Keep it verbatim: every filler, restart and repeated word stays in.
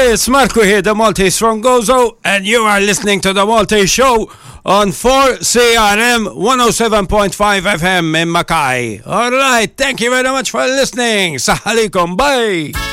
it's Marco here, the Maltese from Gozo, and you are listening to the Maltese Show on four C R M one oh seven point five F M in Mackay. Alright, thank you very much for listening. Assalamualaikum, bye.